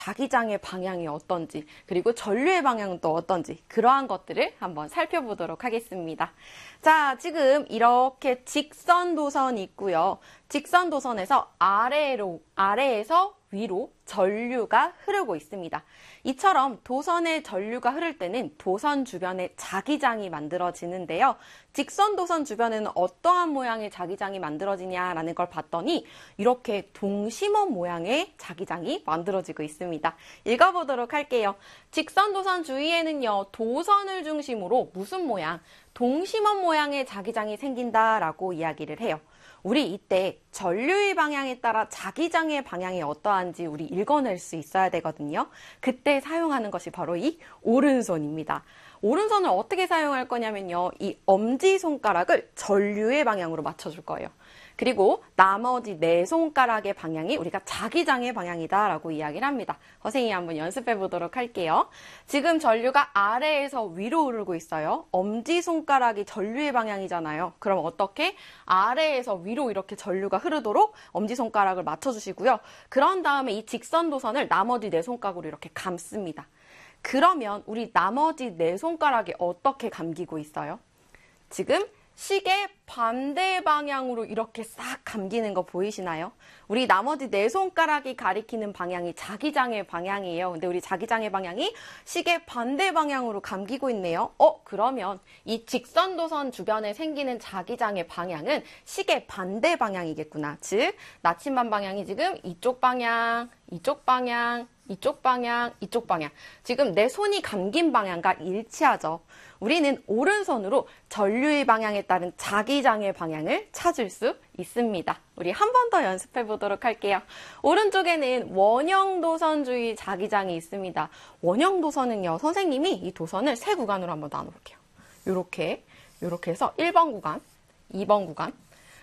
자기장의 방향이 어떤지, 그리고 전류의 방향은 또 어떤지, 그러한 것들을 한번 살펴보도록 하겠습니다. 자, 지금 이렇게 직선 도선이 있고요. 직선 도선에서 아래에서 위로 전류가 흐르고 있습니다. 이처럼 도선의 전류가 흐를 때는 도선 주변에 자기장이 만들어지는데요. 직선 도선 주변에는 어떠한 모양의 자기장이 만들어지냐라는 걸 봤더니 이렇게 동심원 모양의 자기장이 만들어지고 있습니다. 읽어보도록 할게요. 직선 도선 주위에는요, 도선을 중심으로 무슨 모양? 동심원 모양의 자기장이 생긴다라고 이야기를 해요. 우리 이때 전류의 방향에 따라 자기장의 방향이 어떠한지 우리 읽어낼 수 있어야 되거든요. 그때 사용하는 것이 바로 이 오른손입니다. 오른손을 어떻게 사용할 거냐면요. 이 엄지손가락을 전류의 방향으로 맞춰줄 거예요. 그리고 나머지 네 손가락의 방향이 우리가 자기장의 방향이다라고 이야기를 합니다. 선생님이 한번 연습해 보도록 할게요. 지금 전류가 아래에서 위로 흐르고 있어요. 엄지손가락이 전류의 방향이잖아요. 그럼 어떻게? 아래에서 위로 이렇게 전류가 흐르도록 엄지손가락을 맞춰주시고요. 그런 다음에 이 직선 도선을 나머지 네 손가락으로 이렇게 감습니다. 그러면 우리 나머지 네 손가락이 어떻게 감기고 있어요? 지금 시계 반대 방향으로 이렇게 싹 감기는 거 보이시나요? 우리 나머지 네 손가락이 가리키는 방향이 자기장의 방향이에요. 근데 우리 자기장의 방향이 시계 반대 방향으로 감기고 있네요. 그러면 이 직선도선 주변에 생기는 자기장의 방향은 시계 반대 방향이겠구나. 즉, 나침반 방향이 지금 이쪽 방향, 이쪽 방향, 이쪽 방향, 이쪽 방향. 지금 내 손이 감긴 방향과 일치하죠. 우리는 오른손으로 전류의 방향에 따른 자기장의 방향을 찾을 수 있습니다. 우리 한 번 더 연습해 보도록 할게요. 오른쪽에는 원형도선주의 자기장이 있습니다. 원형도선은요, 선생님이 이 도선을 세 구간으로 한번 나눠볼게요. 이렇게 해서 1번 구간, 2번 구간,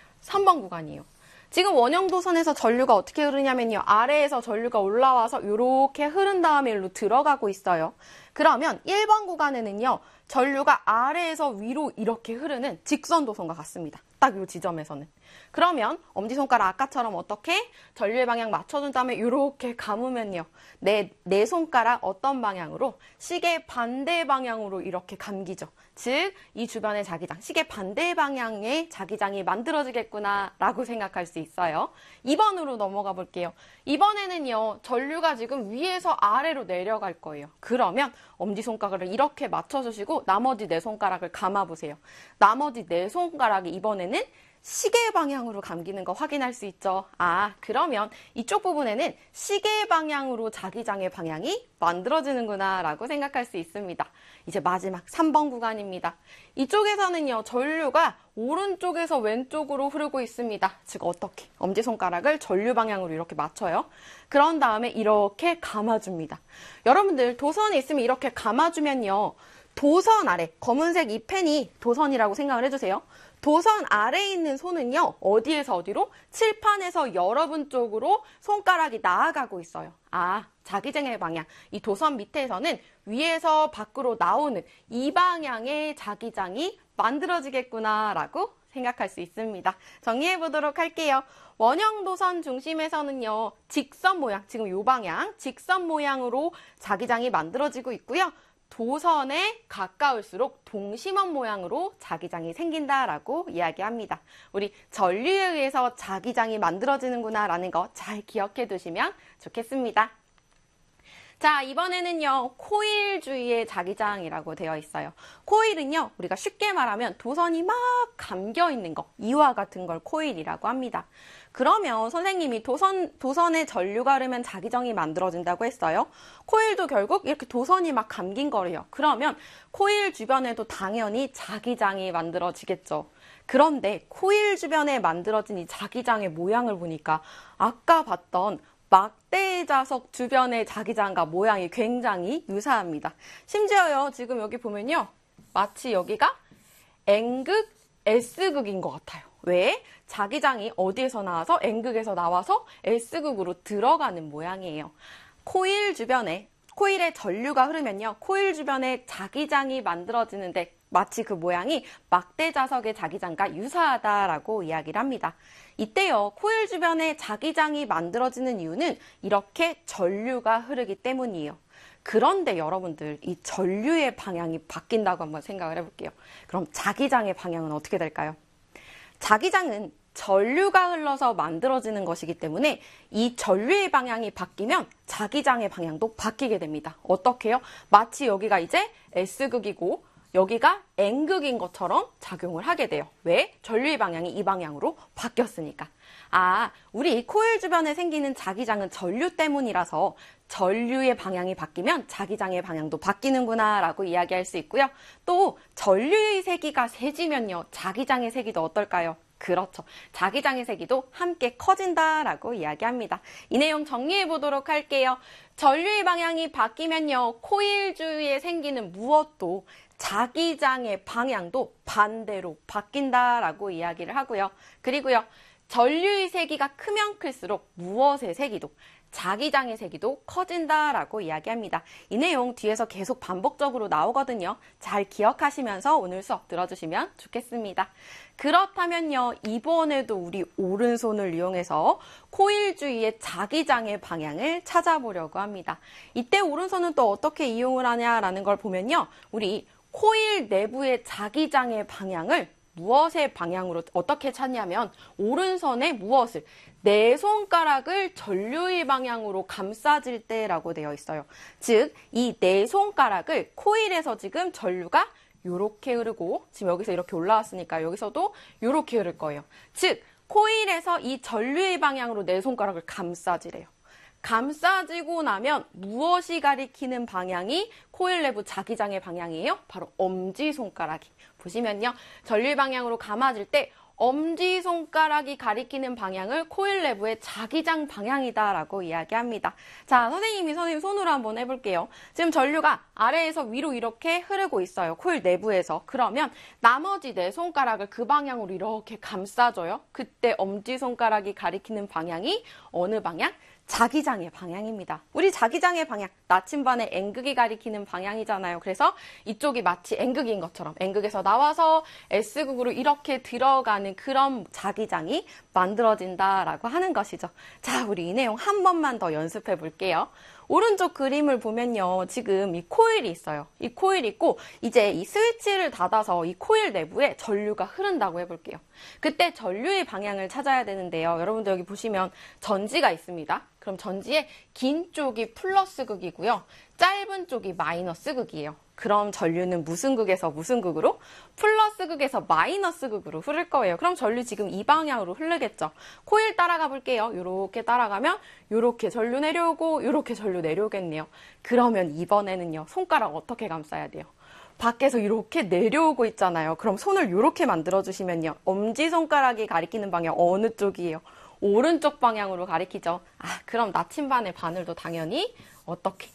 3번 구간이에요. 지금 원형도선에서 전류가 어떻게 흐르냐면요. 아래에서 전류가 올라와서 이렇게 흐른 다음에 일로 들어가고 있어요. 그러면 1번 구간에는요. 전류가 아래에서 위로 이렇게 흐르는 직선도선과 같습니다. 딱 이 지점에서는. 그러면 엄지손가락 아까처럼 어떻게? 전류의 방향 맞춰준 다음에 이렇게 감으면요. 내 손가락 어떤 방향으로? 시계 반대 방향으로 이렇게 감기죠. 즉, 이 주변의 자기장, 시계 반대 방향의 자기장이 만들어지겠구나 라고 생각할 수 있어요. 2번으로 넘어가 볼게요. 이번에는요. 전류가 지금 위에서 아래로 내려갈 거예요. 그러면 엄지손가락을 이렇게 맞춰주시고 나머지 네 손가락을 감아보세요. 나머지 네 손가락이 이번에는 시계 방향으로 감기는 거 확인할 수 있죠. 그러면 이쪽 부분에는 시계 방향으로 자기장의 방향이 만들어지는구나 라고 생각할 수 있습니다. 이제 마지막 3번 구간입니다. 이쪽에서는요, 전류가 오른쪽에서 왼쪽으로 흐르고 있습니다. 즉 어떻게? 엄지손가락을 전류 방향으로 이렇게 맞춰요. 그런 다음에 이렇게 감아줍니다. 여러분들 도선에 있으면 이렇게 감아주면요. 도선 아래, 검은색 이 펜이 도선이라고 생각을 해주세요. 도선 아래에 있는 손은요. 어디에서 어디로? 칠판에서 여러분 쪽으로 손가락이 나아가고 있어요. 자기장의 방향. 이 도선 밑에서는 위에서 밖으로 나오는 이 방향의 자기장이 만들어지겠구나 라고 생각할 수 있습니다. 정리해 보도록 할게요. 원형 도선 중심에서는요. 직선 모양, 지금 이 방향, 직선 모양으로 자기장이 만들어지고 있고요. 도선에 가까울수록 동심원 모양으로 자기장이 생긴다라고 이야기합니다. 우리 전류에 의해서 자기장이 만들어지는구나 라는 거 잘 기억해 두시면 좋겠습니다. 자, 이번에는요, 코일 주위의 자기장이라고 되어 있어요. 코일은요, 우리가 쉽게 말하면 도선이 막 감겨 있는 거, 이와 같은 걸 코일이라고 합니다. 그러면 선생님이 도선에 전류가 흐르면 자기장이 만들어진다고 했어요. 코일도 결국 이렇게 도선이 막 감긴 거래요. 그러면 코일 주변에도 당연히 자기장이 만들어지겠죠. 그런데 코일 주변에 만들어진 이 자기장의 모양을 보니까 아까 봤던 막대 자석 주변의 자기장과 모양이 굉장히 유사합니다. 심지어요, 지금 여기 보면요. 마치 여기가 N극, S극인 것 같아요. 왜? 자기장이 어디에서 나와서? N극에서 나와서 S극으로 들어가는 모양이에요. 코일에 전류가 흐르면요. 코일 주변에 자기장이 만들어지는데 마치 그 모양이 막대 자석의 자기장과 유사하다라고 이야기를 합니다. 이때요, 코일 주변에 자기장이 만들어지는 이유는 이렇게 전류가 흐르기 때문이에요. 그런데 여러분들, 이 전류의 방향이 바뀐다고 한번 생각을 해볼게요. 그럼 자기장의 방향은 어떻게 될까요? 자기장은 전류가 흘러서 만들어지는 것이기 때문에 이 전류의 방향이 바뀌면 자기장의 방향도 바뀌게 됩니다. 어떻게요? 마치 여기가 이제 S극이고 여기가 N극인 것처럼 작용을 하게 돼요. 왜? 전류의 방향이 이 방향으로 바뀌었으니까. 아, 우리 코일 주변에 생기는 자기장은 전류 때문이라서 전류의 방향이 바뀌면 자기장의 방향도 바뀌는구나 라고 이야기할 수 있고요. 또 전류의 세기가 세지면요, 자기장의 세기도 어떨까요? 그렇죠. 자기장의 세기도 함께 커진다라고 이야기합니다. 이 내용 정리해 보도록 할게요. 전류의 방향이 바뀌면요, 코일 주위에 생기는 무엇도 자기장의 방향도 반대로 바뀐다라고 이야기를 하고요. 그리고요, 전류의 세기가 크면 클수록 무엇의 세기도, 자기장의 세기도 커진다라고 이야기합니다. 이 내용 뒤에서 계속 반복적으로 나오거든요. 잘 기억하시면서 오늘 수업 들어주시면 좋겠습니다. 그렇다면요, 이번에도 우리 오른손을 이용해서 코일 주위의 자기장의 방향을 찾아보려고 합니다. 이때 오른손은 또 어떻게 이용을 하냐라는 걸 보면요, 우리 코일 내부의 자기장의 방향을 무엇의 방향으로 어떻게 찾냐면 오른손에 무엇을, 네 손가락을 전류의 방향으로 감싸질 때라고 되어 있어요. 즉, 이 네 손가락을 코일에서 지금 전류가 요렇게 흐르고 지금 여기서 이렇게 올라왔으니까 여기서도 요렇게 흐를 거예요. 즉, 코일에서 이 전류의 방향으로 네 손가락을 감싸지래요. 감싸지고 나면 무엇이 가리키는 방향이 코일 내부 자기장의 방향이에요? 바로 엄지손가락이. 보시면요, 전류 방향으로 감아질 때 엄지손가락이 가리키는 방향을 코일 내부의 자기장 방향이다라고 이야기합니다. 자, 선생님 손으로 한번 해볼게요. 지금 전류가 아래에서 위로 이렇게 흐르고 있어요. 코일 내부에서. 그러면 나머지 네 손가락을 그 방향으로 이렇게 감싸줘요. 그때 엄지손가락이 가리키는 방향이 어느 방향? 자기장의 방향입니다. 우리 자기장의 방향, 나침반의 N극이 가리키는 방향이잖아요. 그래서 이쪽이 마치 N극인 것처럼 N극에서 나와서 S극으로 이렇게 들어가는 그런 자기장이 만들어진다라고 하는 것이죠. 자, 우리 이 내용 한 번만 더 연습해 볼게요. 오른쪽 그림을 보면요, 지금 이 코일이 있어요. 이 코일이 있고 이제 이 스위치를 닫아서 이 코일 내부에 전류가 흐른다고 해볼게요. 그때 전류의 방향을 찾아야 되는데요. 여러분들 여기 보시면 전지가 있습니다. 그럼 전지의 긴 쪽이 플러스 극이고요, 짧은 쪽이 마이너스 극이에요. 그럼 전류는 무슨 극에서 무슨 극으로? 플러스 극에서 마이너스 극으로 흐를 거예요. 그럼 전류 지금 이 방향으로 흐르겠죠. 코일 따라가 볼게요. 요렇게 따라가면 요렇게 전류 내려오고 요렇게 전류 내려오겠네요. 그러면 이번에는요, 손가락 어떻게 감싸야 돼요? 밖에서 이렇게 내려오고 있잖아요. 그럼 손을 이렇게 만들어주시면요, 엄지손가락이 가리키는 방향 어느 쪽이에요? 오른쪽 방향으로 가리키죠. 아, 그럼 나침반의 바늘도 당연히 어떻게?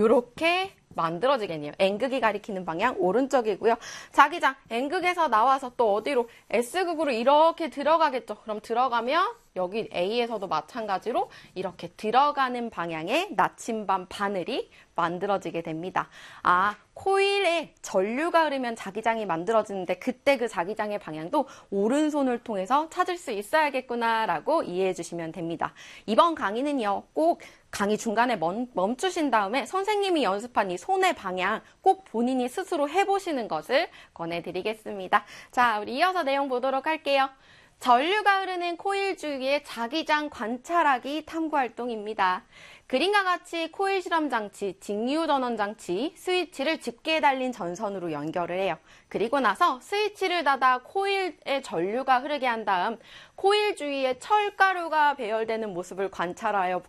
이렇게 만들어지겠네요. N극이 가리키는 방향 오른쪽이고요. 자기장 N극에서 나와서 또 어디로? S극으로 이렇게 들어가겠죠. 그럼 들어가면 여기 A에서도 마찬가지로 이렇게 들어가는 방향의 나침반 바늘이 만들어지게 됩니다. 아, 코일에 전류가 흐르면 자기장이 만들어지는데 그때 그 자기장의 방향도 오른손을 통해서 찾을 수 있어야겠구나라고 이해해 주시면 됩니다. 이번 강의는요, 꼭 강의 중간에 멈추신 다음에 선생님이 연습한 이 손의 방향 꼭 본인이 스스로 해보시는 것을 권해드리겠습니다. 자, 우리 이어서 내용 보도록 할게요. 전류가 흐르는 코일 주위의 자기장 관찰하기 탐구활동입니다. 그림과 같이 코일 실험장치, 직류전원장치, 스위치를 집게에 달린 전선으로 연결을 해요. 그리고 나서 스위치를 닫아 코일에 전류가 흐르게 한 다음 코일 주위에 철가루가 배열되는 모습을 관찰하여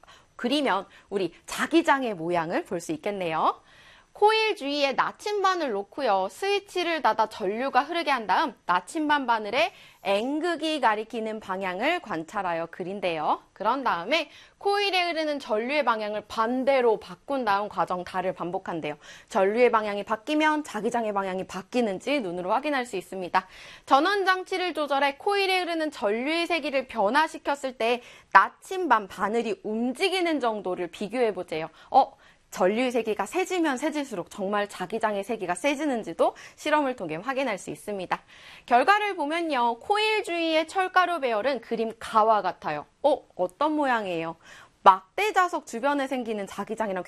그리면 우리 자기장의 모양을 볼 수 있겠네요. 코일 주위에 나침반을 놓고요, 스위치를 닫아 전류가 흐르게 한 다음 나침반 바늘에 N극이 가리키는 방향을 관찰하여 그린대요. 그런 다음에 코일에 흐르는 전류의 방향을 반대로 바꾼 다음 과정 다를 반복한대요. 전류의 방향이 바뀌면 자기장의 방향이 바뀌는지 눈으로 확인할 수 있습니다. 전원장치를 조절해 코일에 흐르는 전류의 세기를 변화시켰을 때 나침반 바늘이 움직이는 정도를 비교해보세요. 전류의 세기가 세지면 세질수록 정말 자기장의 세기가 세지는지도 실험을 통해 확인할 수 있습니다. 결과를 보면요. 코일 주위의 철가루 배열은 그림 가와 같아요. 어떤 모양이에요? 막대 자석 주변에 생기는 자기장이랑